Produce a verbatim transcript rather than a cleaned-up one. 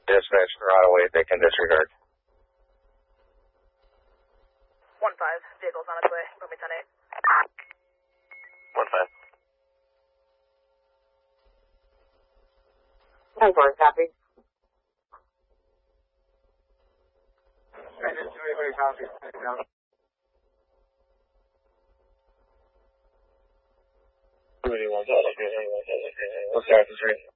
Dispatch right away, they can disregard. one five, vehicle's on its way, put me ten eight. one five. ten four, copy. What's that?